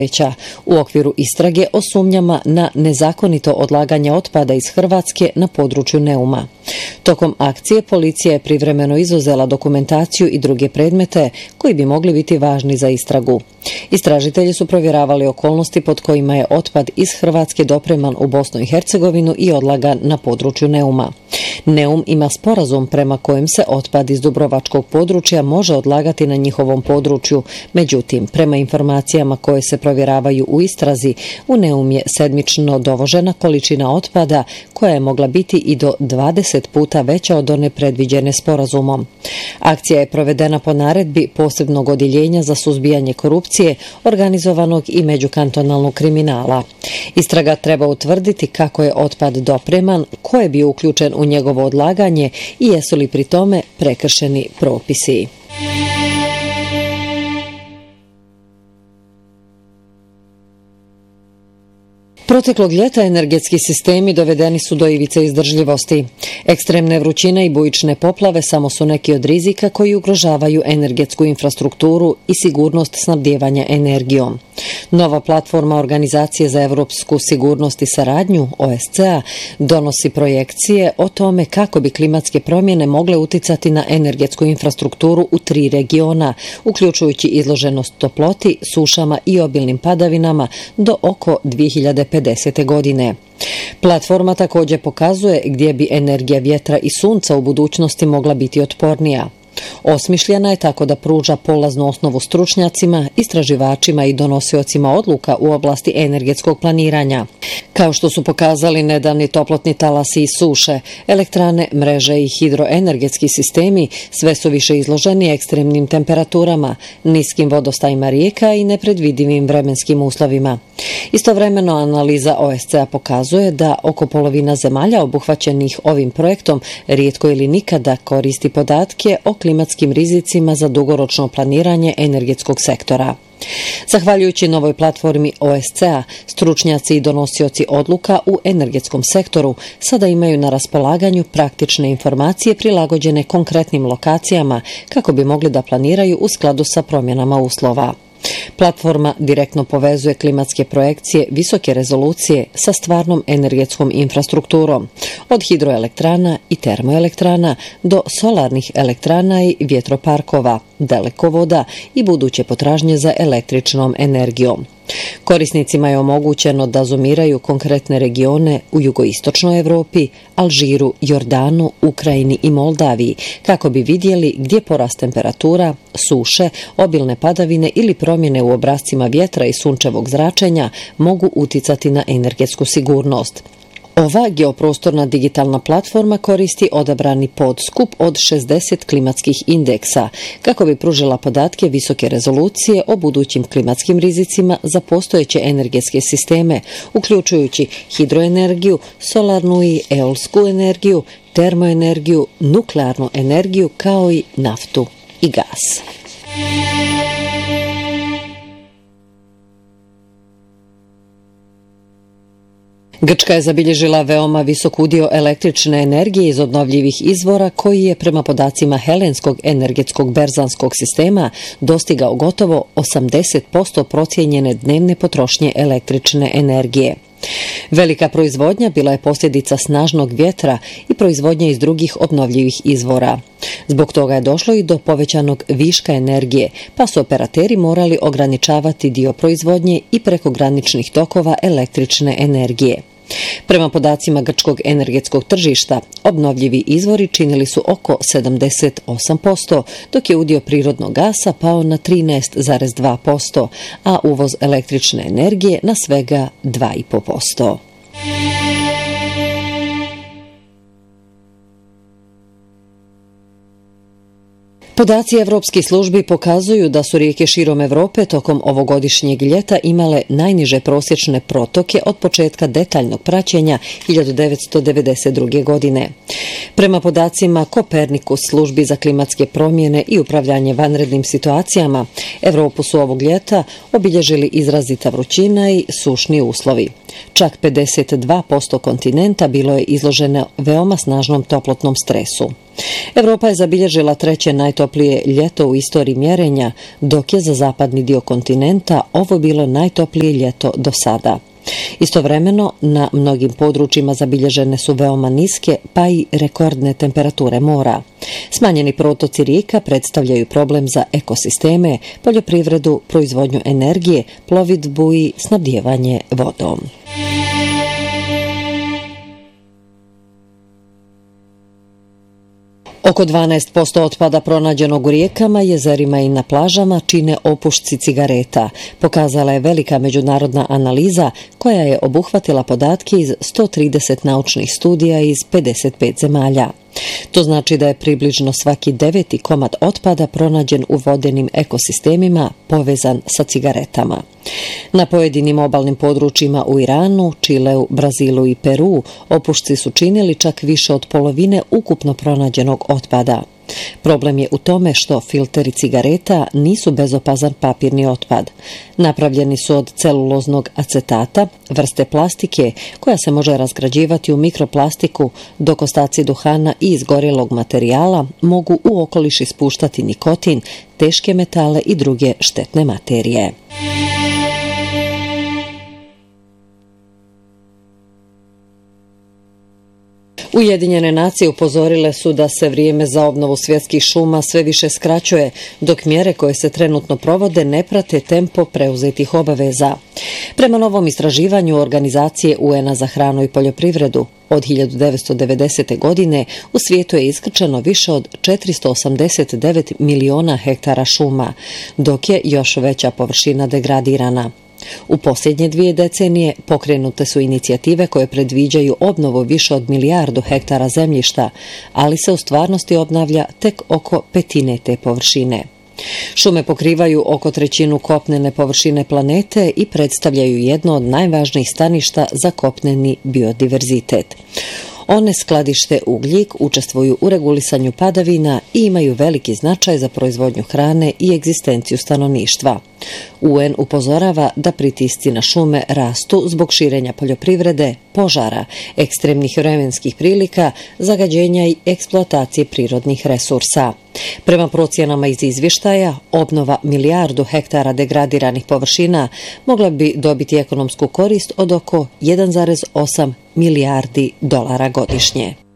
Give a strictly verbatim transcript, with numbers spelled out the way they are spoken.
u okviru istrage o sumnjama na nezakonito odlaganje otpada iz Hrvatske na području Neuma. Tokom akcije policija je privremeno izuzela dokumentaciju i druge predmete koji bi mogli biti važni za istragu. Istražitelji su provjeravali okolnosti pod kojima je otpad iz Hrvatske dopreman u Bosnu i Hercegovinu i odlagan na području Neuma. Neum ima sporazum prema kojem se otpad iz dubrovačkog područja može odlagati na njihovom području. Međutim, prema informacijama koje se provjeravaju u istrazi, u Neum je sedmično dovožena količina otpada koja je mogla biti i do dvadeset puta veća od one predviđene sporazumom. Akcija je provedena po naredbi posebnog odjeljenja za suzbijanje korupcije, organizovanog i međukantonalnog kriminala. Istraga treba utvrditi kako je otpad dopreman, ko je bio uključen u njegovo odlaganje i jesu li pri tome prekršeni propisi. Proteklog ljeta energetski sistemi dovedeni su do ivice izdržljivosti. Ekstremne vrućine i bujične poplave samo su neki od rizika koji ugrožavaju energetsku infrastrukturu i sigurnost snabdijevanja energijom. Nova platforma Organizacije za europsku sigurnost i saradnju, O S C E, donosi projekcije o tome kako bi klimatske promjene mogle uticati na energetsku infrastrukturu u tri regiona, uključujući izloženost toploti, sušama i obilnim padavinama do oko dvije hiljade pedesete. godine. Platforma također pokazuje gdje bi energija vjetra i sunca u budućnosti mogla biti otpornija. Osmišljena je tako da pruža polaznu osnovu stručnjacima, istraživačima i donosiocima odluka u oblasti energetskog planiranja. Kao što su pokazali nedavni toplotni talasi i suše, elektrane, mreže i hidroenergetski sistemi sve su više izloženi ekstremnim temperaturama, niskim vodostajima rijeka i nepredvidivim vremenskim uslovima. Istovremeno analiza O S C E pokazuje da oko polovina zemalja obuhvaćenih ovim projektom rijetko ili nikada koristi podatke o klimatskim rizicima za dugoročno planiranje energetskog sektora. Zahvaljujući novoj platformi O S C E, stručnjaci i donosioci odluka u energetskom sektoru sada imaju na raspolaganju praktične informacije prilagođene konkretnim lokacijama kako bi mogli da planiraju u skladu sa promjenama uslova. Platforma direktno povezuje klimatske projekcije visoke rezolucije sa stvarnom energetskom infrastrukturom, od hidroelektrana i termoelektrana do solarnih elektrana i vjetroparkova, dalekovoda i buduće potražnje za električnom energijom. Korisnicima je omogućeno da zoomiraju konkretne regione u jugoistočnoj Europi, Alžiru, Jordanu, Ukrajini i Moldaviji kako bi vidjeli gdje porast temperatura, suše, obilne padavine ili promjene u obrascima vjetra i sunčevog zračenja mogu uticati na energetsku sigurnost. Ova geoprostorna digitalna platforma koristi odabrani podskup od šezdeset klimatskih indeksa kako bi pružila podatke visoke rezolucije o budućim klimatskim rizicima za postojeće energetske sisteme, uključujući hidroenergiju, solarnu i eolsku energiju, termoenergiju, nuklearnu energiju kao i naftu i gas. Grčka je zabilježila veoma visok udio električne energije iz obnovljivih izvora koji je prema podacima Helenskog energetskog berzanskog sistema dostigao gotovo osamdeset posto procijenjene dnevne potrošnje električne energije. Velika proizvodnja bila je posljedica snažnog vjetra i proizvodnje iz drugih obnovljivih izvora. Zbog toga je došlo i do povećanog viška energije, pa su operateri morali ograničavati dio proizvodnje i prekograničnih tokova električne energije. Prema podacima grčkog energetskog tržišta, obnovljivi izvori činili su oko sedamdeset osam posto, dok je udio prirodnog gasa pao na trinaest zarez dva posto, a uvoz električne energije na svega dva zarez pet posto. Podaci evropskih službi pokazuju da su rijeke širom Europe tokom ovogodišnjeg ljeta imale najniže prosječne protoke od početka detaljnog praćenja hiljadu devetsto devedeset druge. godine. Prema podacima Kopernikus službi za klimatske promjene i upravljanje vanrednim situacijama, Europu su ovog ljeta obilježili izrazita vrućina i sušni uslovi. Čak pedeset dva posto kontinenta bilo je izloženo veoma snažnom toplotnom stresu. Evropa je zabilježila treće najtoplije ljeto u istoriji mjerenja, dok je za zapadni dio kontinenta ovo bilo najtoplije ljeto do sada. Istovremeno, na mnogim područjima zabilježene su veoma niske, pa i rekordne temperature mora. Smanjeni protoci rijeka predstavljaju problem za ekosisteme, poljoprivredu, proizvodnju energije, plovidbu i snabdijevanje vodom. Oko dvanaest posto otpada pronađenog u rijekama, jezerima i na plažama čine opušci cigareta, pokazala je velika međunarodna analiza koja je obuhvatila podatke iz sto trideset naučnih studija iz pedeset pet zemalja. To znači da je približno svaki deveti komad otpada pronađen u vodenim ekosistemima povezan sa cigaretama. Na pojedinim obalnim područjima u Iranu, Čileu, Brazilu i Peru opušci su činili čak više od polovine ukupno pronađenog otpada. Problem je u tome što filteri cigareta nisu bezopazan papirni otpad. Napravljeni su od celuloznog acetata, vrste plastike koja se može razgrađivati u mikroplastiku, dok ostaci duhana i izgorjelog materijala mogu u okoliš ispuštati nikotin, teške metale i druge štetne materije. Ujedinjene nacije upozorile su da se vrijeme za obnovu svjetskih šuma sve više skraćuje, dok mjere koje se trenutno provode ne prate tempo preuzetih obaveza. Prema novom istraživanju Organizacije U N-a za hranu i poljoprivredu, od hiljadu devetsto devedesete. godine u svijetu je iskrčeno više od četiristo osamdeset devet miliona hektara šuma, dok je još veća površina degradirana. U posljednje dvije decenije pokrenute su inicijative koje predviđaju obnovu više od milijardu hektara zemljišta, ali se u stvarnosti obnavlja tek oko petine te površine. Šume pokrivaju oko trećinu kopnene površine planete i predstavljaju jedno od najvažnijih staništa za kopneni biodiverzitet. One skladište ugljik, učestvuju u regulisanju padavina i imaju veliki značaj za proizvodnju hrane i egzistenciju stanovništva. U N upozorava da pritisci na šume rastu zbog širenja poljoprivrede, požara, ekstremnih vremenskih prilika, zagađenja i eksploatacije prirodnih resursa. Prema procjenama iz izvještaja, obnova milijardu hektara degradiranih površina mogla bi dobiti ekonomsku korist od oko jedan zarez osam milijardi dolara godišnje.